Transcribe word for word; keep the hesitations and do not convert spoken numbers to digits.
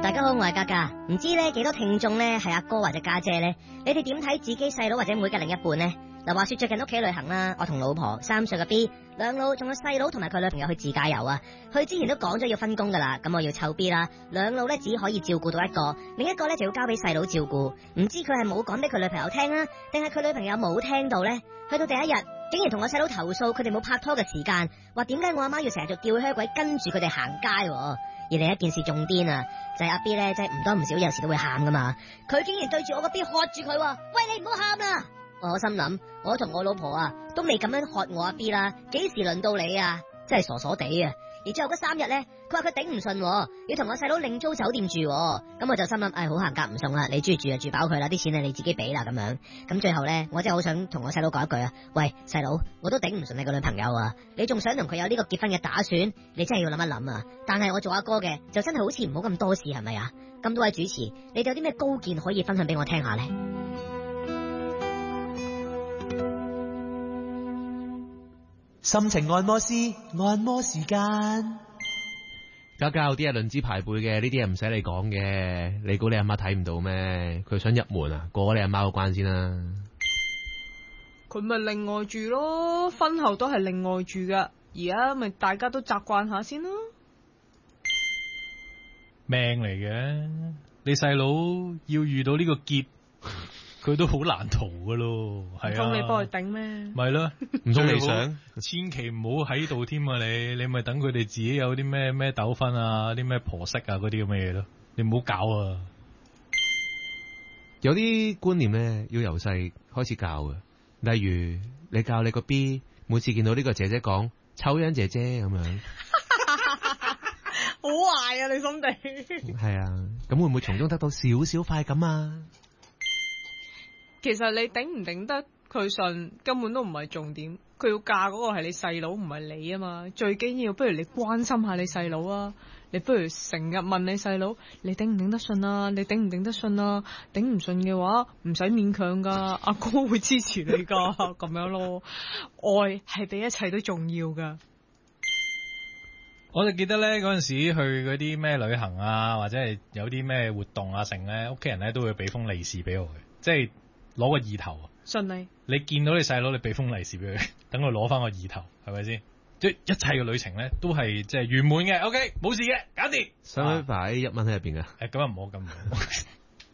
大家好，我係嘉嘉。唔知咧幾多聽眾咧係阿哥或者家姐咧？你哋點睇自己細佬或者妹嘅另一半呢？嗱，話說最近屋企旅行啦，我同老婆、三歲嘅 B、兩老仲有細佬同埋佢女朋友去自駕遊啊。佢之前都講咗要分工噶啦，咁我要湊 B 啦，兩老咧只可以照顧到一個，另一個咧就要交俾細佬照顧。唔知佢係冇講俾佢女朋友聽啊，定係佢女朋友冇聽到呢？去到第一日，竟然同我細佬投訴佢哋冇拍拖嘅時間，話點解我阿媽要成日做吊靴鬼跟住佢哋行街。而另一件事仲癲啊，就係、是、阿 B 咧，即係唔多唔少有時都會喊噶嘛。佢竟然對住我個 B 喝住佢，喂，你唔好喊啦！我心諗，我同我老婆啊都未咁樣喝我阿 B 啦，幾時輪到你啊？真係傻傻地啊！而之後嗰三日咧，佢話佢頂唔順，要同我細佬另租酒店住。咁我就心諗，唉、哎，好閒格唔送啦，你中意住就住飽佢啦，啲錢係你自己俾啦咁樣。咁最後咧，我真係好想同我細佬講一句啊，喂，細佬，我都頂唔順你個女朋友啊，你仲想同佢有呢個結婚嘅打算，你真係要諗一諗啊！但係我做阿哥嘅，就真係好似唔好咁多事，係咪啊？咁多位主持，你哋有啲咩高見可以分享俾我聽下咧？ 心情按摩師，按摩時間。 家家有啲係論資排輩嘅，呢啲係唔使你講嘅。你估你阿媽睇唔到咩？佢想入門啊，過你阿媽個關先啦。 佢咪另外住咯，婚後都係另外住噶。而家咪大家都習慣下先咯。 命嚟嘅，你細佬要遇到呢個劫。佢都好難逃噶咯，係啊！唔通你幫佢頂咩？ 咪咯， 唔通你想？ 千祈唔好喺度添啊！你你咪等佢哋自己有啲咩咩糾紛啊，啲咩婆媳啊嗰啲咁嘅嘢咯，你唔好搞啊！ 有啲觀念咧，要由細開始教嘅，例如你教你個 B， 每次見到呢個姐姐講醜樣姐姐咁樣， 好壞啊！你心地係啊，咁會唔會從中得到少少快感啊？ 其實你頂唔頂得佢順根本都唔係重點，佢要嫁嗰個係你細佬唔係你啊嘛。最緊要不如你關心下你細佬啊，你不如成日問你細佬，你頂唔頂得順啊？你頂唔頂得順啊？頂唔順嘅話唔使勉強噶，阿哥會支持你噶咁樣咯。愛係比一切都重要噶。 我就記得咧嗰陣時去嗰啲咩旅行啊，或者係有啲咩活動啊成咧，屋企人咧都會俾封利是俾我嘅，即係攞個意頭啊！ 信你， 你見到你細佬，你俾封利是俾佢，等佢攞翻個意頭，係咪先？即係一切嘅旅程咧，都係即係圓滿嘅。OK，冇事嘅，搞掂。 使唔使擺一蚊喺入邊啊？ 誒，咁啊唔好咁。